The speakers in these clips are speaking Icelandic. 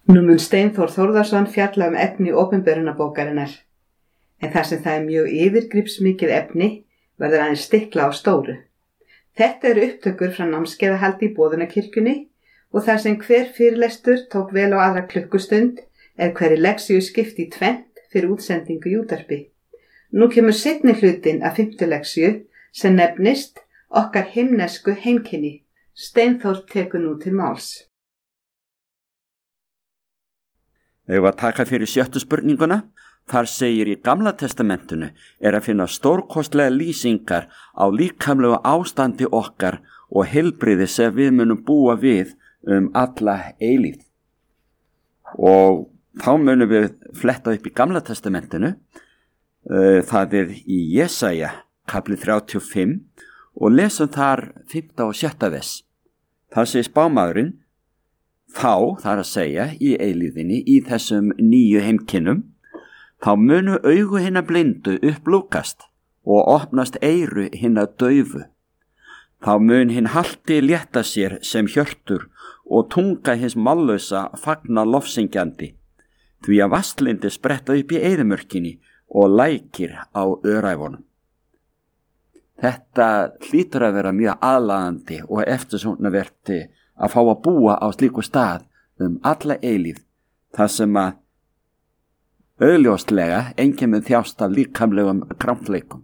Nú mun Steinþór Þórðarson fjalla efni opinberunarbókarinnar, en þar sem það mjög yfirgripsmikið efni verður aðeins stikla á stóru. Þetta eru upptökur frá námskeiðahaldi í Boðunarkirkjunni og þar sem hver fyrirlestur tók vel á aðra klukkustund hverri leksíu skipt í tvennt fyrir útsendingu í útvarpi. Nú kemur seinni hlutinn af 5. leksíu sem nefnist Okkar himnesku heimkynni. Steinþór tekur nú til máls. Ef að taka fyrir 7. spurninguna, þar segir í Gamla testamentinu að finna stórkostlega lýsingar á líkamlegu ástandi okkar og heilbrigði sem við munum búa við alla eilífð. Og þá munum við fletta upp í Gamla testamentinu, það í Jesaja, kapli 35, og lesum þar 5. og 6. vers. Þar segir spámaðurinn, þá, þar að segja, í eilíðinni, í þessum nýju heimkynnum, þá munu augu hinna blindu upplúkast og opnast eyru hinna daufu. Þá mun hinn halti létta sér sem hjörtur og tunga hins mállausa fagna lofsyngjandi, því að vastlindi spretta upp í eyðimörkinni og lækir á öræfunum. Þetta hlýtur að vera mjög aðlaðandi og eftirsóknarvert að fá að búa á slíku stað alla eilífð, þar sem að augljóslega enginn mun þjást af líkamlegum krampleikum.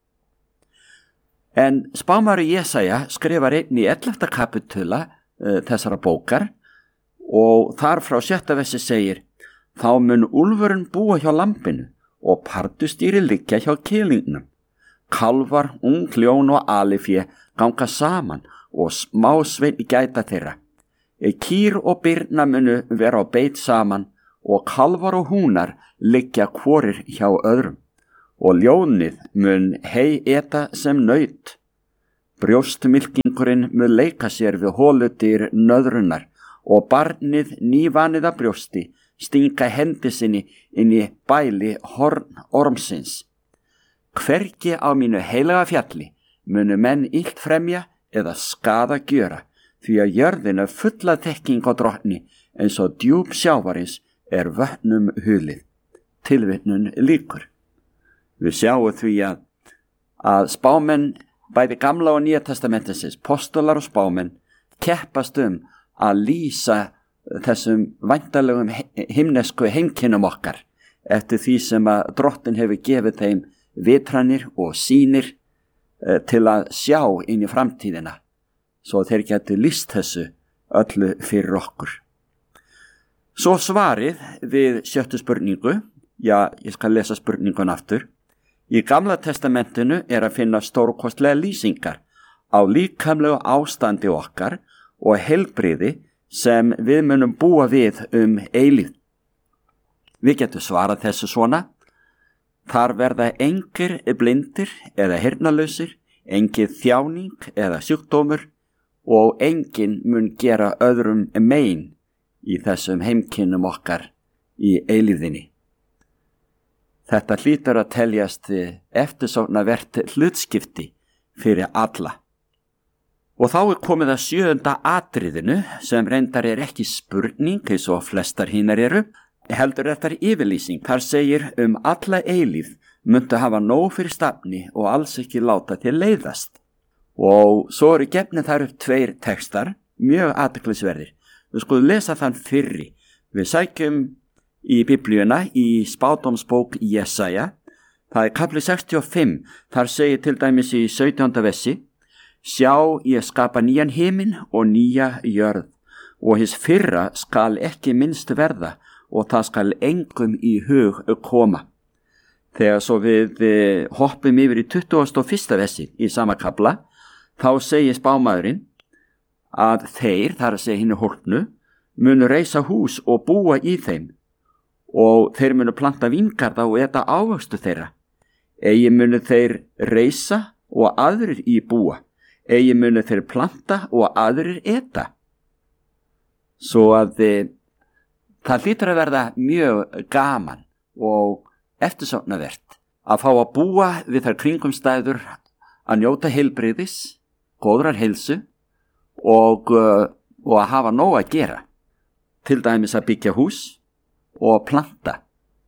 En spámaður Jesaja skrifar einn í 11. kapitula þessara bókar og þar frá 6. versi segir: Þá mun úlfurinn búa hjá lambinu og pardustýri liggja hjá kýlingnum. Kálfar, ungljón og alifé ganga saman og smásveinn gæta þeirra. Kýr og birna munu vera á beit saman og kálfar og húnar liggja hvorir hjá öðrum. Og ljónið mun hei eta sem naut. Brjóstmylkingurinn mun leika sér við hóludyr nöðrunar og barnið nývanið af brjósti stinga hendi sinni inn í bæli horn ormsins. Hvergi á mínu heilaga fjalli munu menn illt fremja eða skaða gjöra, því að jörðin full af þekking á drottni eins og djúp sjávarins vötnum hulið. Tilvitnun lýkur. Við sjáum því að spámenn bæði Gamla og Nýja testamentisins, postular og spámenn, keppast að lýsa þessum væntanlegum himnesku heimkynnum okkar eftir því sem að drottin hefur gefið þeim vitranir og sýnir til að sjá inn í framtíðina, svo þeir geti lýst þessu öllu fyrir okkur. Svo svarið við 7. spurningu, ég skal lesa spurningun aftur. Í Gamla testamentinu að finna stórkostlega lýsingar á líkamlegu ástandi okkar og heilbrigði sem við munum búa við eilífð. Við getum svarað þessu svona: Þar verða engir blindir eða heyrnarlausir, engin þjáning eða sjúkdómur og enginn mun gera öðrum mein í þessum heimkynnum okkar í eilífðinni. Þetta hlýtur að teljast eftirsóknarvert hlutskipti fyrir alla. Og þá komið að 7. atriðinu sem reyndar ekki spurning eins og flestar hinar eru, heldur þetta yfirlýsing. Þar segir alla eilífð myndu hafa nóg fyrir stafni og alls ekki láta til leiðast. Og svo gefnir þar upp 2 textar, mjög athyglisverðir. Við skulum lesa þann fyrri. Við sækjum í Biblíuna í spádómsbók Jesaja. Það kapli 65, þar segir til dæmis í 17. versi: Sjá, ég skapa nýjan himin og nýja jörð, og hins fyrra skal ekki minnst verða, og það skal engum í hug koma. Þegar svo við hoppum yfir í 21. versi í sama kapla, þá segir spámaðurinn að þeir, þar að segja hinni hólpnu, munu reisa hús og búa í þeim, og þeir munu planta víngarða og eta ávöxtu þeirra. Eigi munu þeir reisa og aðrir í búa, eigi munu þeir planta og aðrir eta. Svo að það hlýtur að verða mjög gaman og eftirsóknarvert að fá að búa við þær kringumstæður að njóta heilbrigðis, góðrar heilsu og að hafa nóg að gera. til dæmis að byggja hús og planta.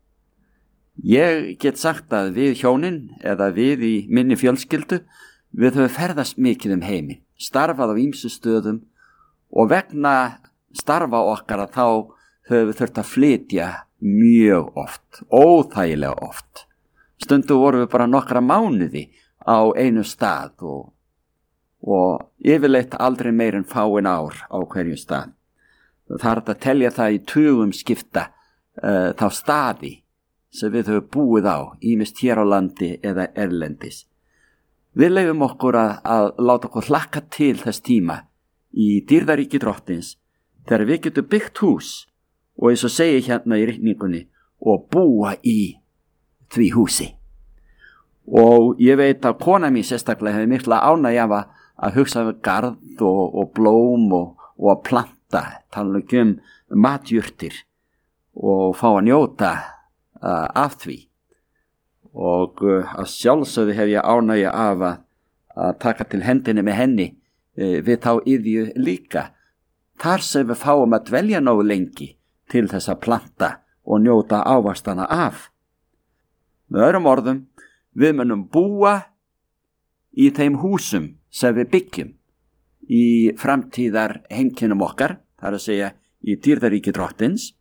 Ég get sagt að við hjónin eða við í minni fjölskyldu, við höfum ferðast mikið heiminn, starfað á ýmsu stöðum og vegna starfa okkar að þá höfum við þurft að flytja mjög oft, óþægilega oft. Stundum vorum við bara nokkra mánuði á einu stað og yfirleitt aldrei meir en fáin ár á hverju stað. Það er að telja það í tugum skipta þá staði sem við höfum búið á, ýmist hér á landi eða erlendis. Við leyfum okkur að láta okkur hlakka til þess tíma í dýrðaríki Drottins þegar við getum byggt hús og eins og segir hérna í ritningunni og búa í því húsi. Og ég veit að kona mín sérstaklega hefur mikla ánægju af að hugsa um garð og blóm og að planta, tala um matjurtir og fá að njóta af því. Og að sjálfsögðu hef ég ánægju af að taka til hendinni með henni við þá iðju líka. Þar sem við fáum að dvelja nógu lengi til þess að planta og njóta ávastana af. Með öðrum orðum, við munum búa í þeim húsum sem við byggjum í framtíðar heimkynnum okkar, það er að segja í dýrðaríki Drottins,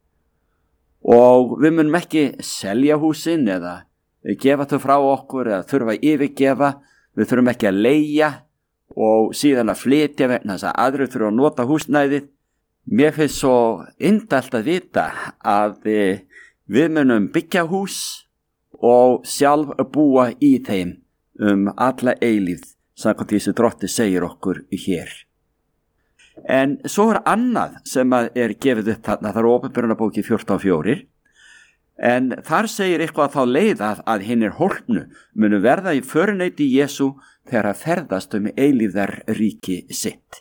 og við munum ekki selja húsin eða gefa þau frá okkur eða þurfa að yfirgefa, við þurfum ekki að leigja og síðan að flytja vegna þess að aðrir þurfa að nota húsnæðið. Mér finnst svo indælt að vita að við munum byggja hús og sjálf búa í þeim alla eilífð, samkvæmt því sem Drottinn segir okkur hér. En svo annað sem er gefið upp þarna, það er Åpenbarunarbók 14:4, en þar segir eitthvað þá leið að hinir hólpnu munu verða í föruneyti Jesú þegar að ferðast eilífðarríki sitt.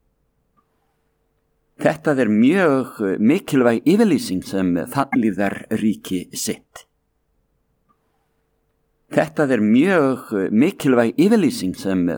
Þetta er mjög mikilvæg yfirlýsing sem eilífðarríki sitt. Þetta er mjög mikilvæg yfirlýsing sem